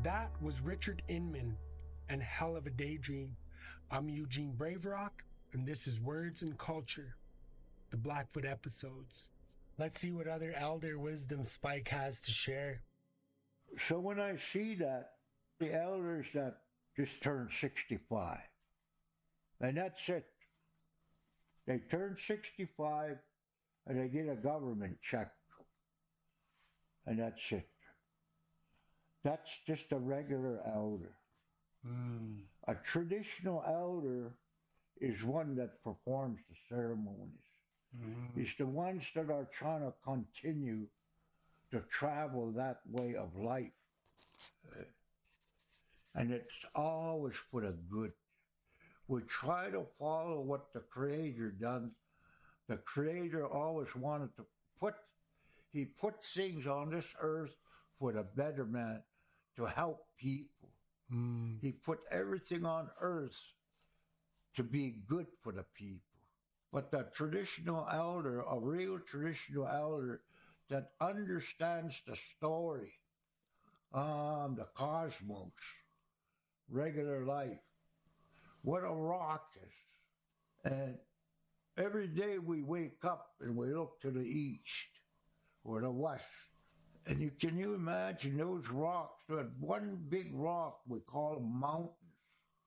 That was Richard Inman and Hell of a Daydream. I'm Eugene Braverock, and this is Words and Culture, the Blackfoot episodes. Let's see what other elder wisdom Spike has to share. So when I see that, the elders that just turned 65, and that's it. They turn 65 and they get a government check, and that's it. That's just a regular elder. A traditional elder is one that performs the ceremonies. It's the ones that are trying to continue to travel that way of life. And it's always for the good. We try to follow what the Creator done. The Creator always wanted to He put things on this earth for the betterment, to help people. He put everything on earth to be good for the people. But the traditional elder, a real traditional elder that understands the story, the cosmos, regular life, what a rock is. And every day we wake up and we look to the east or the west. And can you imagine those rocks? That one big rock, we call them mountains.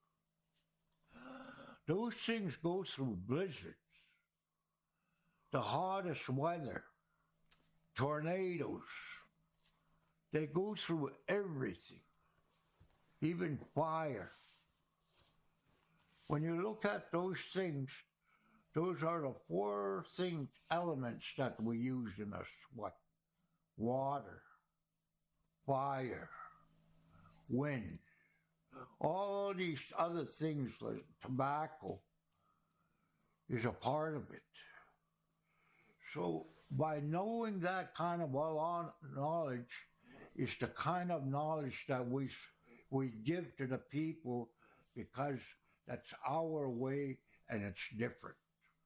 Those things go through blizzards, the hottest weather, tornadoes. They go through everything, even fire. When you look at those things, those are the four elements that we use in us. What? Water, fire, wind, all these other things like tobacco is a part of it. So by knowing that kind of knowledge is the kind of knowledge that we give to the people, because that's our way and it's different.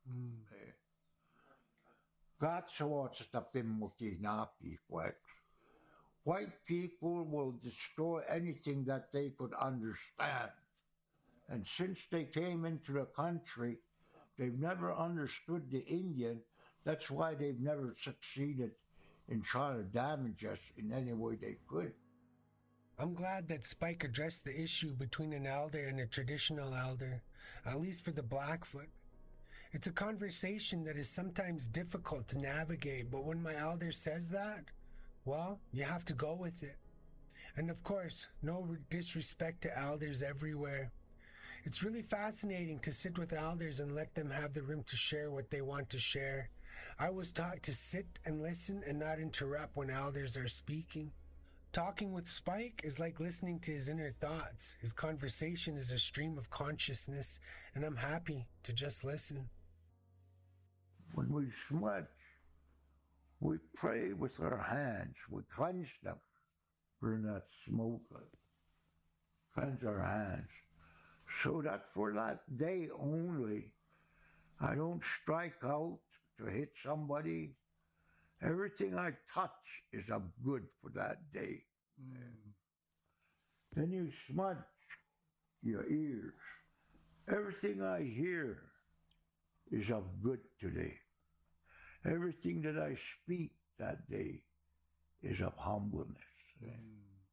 White people will destroy anything that they could understand. And since they came into the country, they've never understood the Indian. That's why they've never succeeded in trying to damage us in any way they could. I'm glad that Spike addressed the issue between an elder and a traditional elder, at least for the Blackfoot. It's a conversation that is sometimes difficult to navigate, but when my elder says that, well, you have to go with it. And of course, no disrespect to elders everywhere. It's really fascinating to sit with elders and let them have the room to share what they want to share. I was taught to sit and listen and not interrupt when elders are speaking. Talking with Spike is like listening to his inner thoughts. His conversation is a stream of consciousness, and I'm happy to just listen. When we smudge, we pray with our hands. We cleanse them. Burn that smoke. Cleanse our hands. So that for that day only, I don't strike out to hit somebody. Everything I touch is of good for that day. Then you smudge your ears. Everything I hear is of good today. Everything that I speak that day is of humbleness. And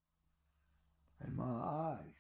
my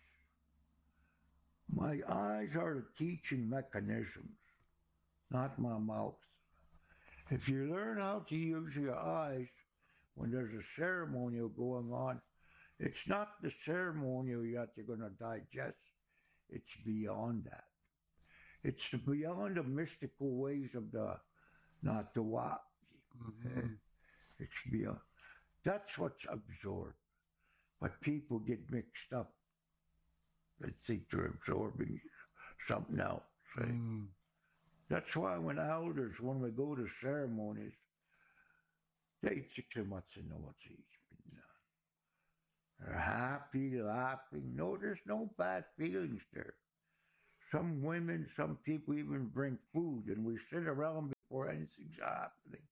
eyes are the teaching mechanisms, not my mouth. If you learn how to use your eyes when there's a ceremonial going on, it's not the ceremonial that you're going to digest. It's beyond that. It's beyond the mystical ways of the Natawa. It's beyond. That's what's absorbed. But people get mixed up. They think they're absorbing something else. That's why when we go to ceremonies, they too much know what's been done. They're happy, laughing. No, there's no bad feelings there. Some women, some people even bring food, and we sit around before anything's happening.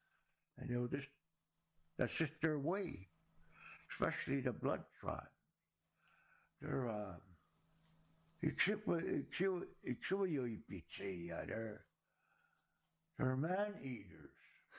And that's just their way, especially the blood tribe. They're they're man eaters.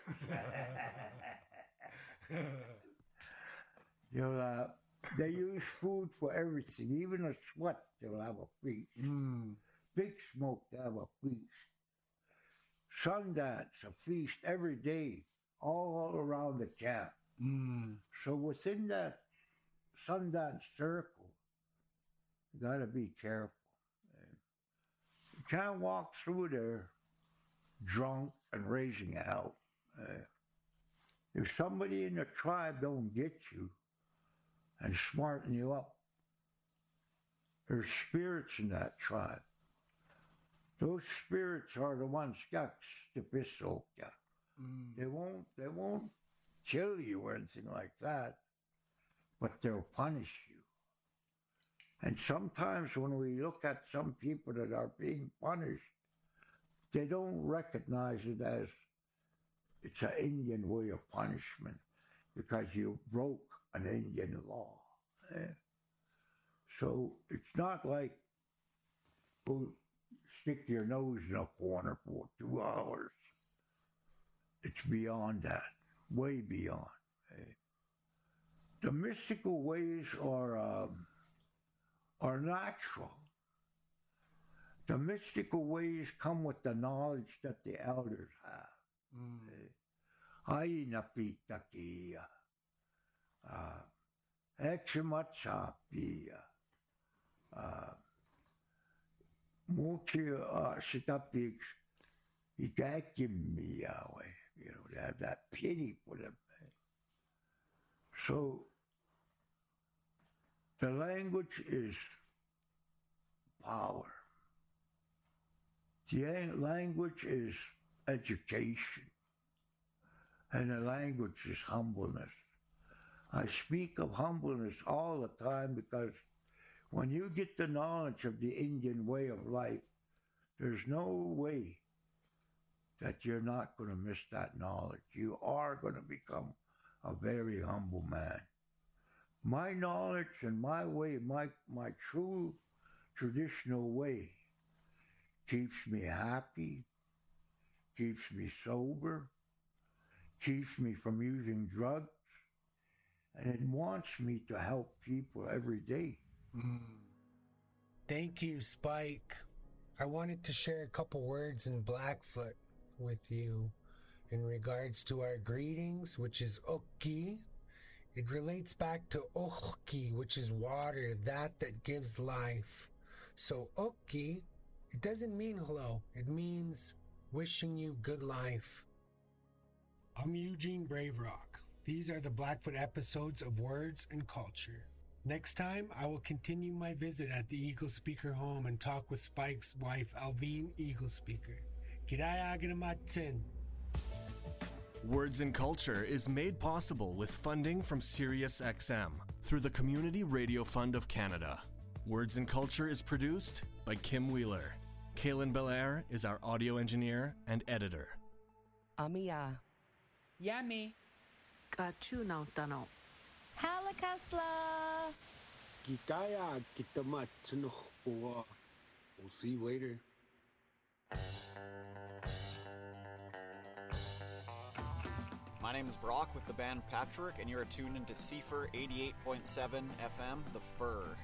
They use food for everything, even a sweat. They'll have a feast. Big smoke, they have a feast. Sundance, a feast every day, all around the camp. So within that Sundance circle, you got to be careful. You can't walk through there drunk and raising hell. If somebody in the tribe don't get you and smarten you up, there's spirits in that tribe. Those spirits are the ones that stipisoka. They won't kill you or anything like that, but they'll punish you. And sometimes when we look at some people that are being punished, they don't recognize it as it's an Indian way of punishment because you broke an Indian law. So it's not like stick your nose in a corner for 2 hours. It's beyond that, way beyond. The mystical ways are natural. The mystical ways come with the knowledge that the elders have. Ai napitakia, exmatsapia, muki sitapix, ikakimiawe. They have that pity for them. So the language is power. The language is education. And the language is humbleness. I speak of humbleness all the time because when you get the knowledge of the Indian way of life, there's no way that you're not going to miss that knowledge. You are going to become a very humble man. My knowledge and my way, my true traditional way keeps me happy, keeps me sober, keeps me from using drugs, and it wants me to help people every day. Thank you, Spike. I wanted to share a couple words in Blackfoot with you in regards to our greetings, which is Okki. It relates back to Okki, which is water, that gives life. So Okki, it doesn't mean hello. It means wishing you good life. I'm Eugene Braverock. These are the Blackfoot episodes of Words and Culture. Next time, I will continue my visit at the Eagle Speaker home and talk with Spike's wife, Alvine Eagle Speaker. Words and Culture is made possible with funding from SiriusXM through the Community Radio Fund of Canada. Words and Culture is produced by Kim Wheeler. Kaylin Belair is our audio engineer and editor. Amiya. Yummy. Kachunau tano. Halakasla. Gitaya kitamatsuno. We'll see you later. My name is Brock with the band Patrick, and you're tuned into CFR 88.7 FM, The Fur.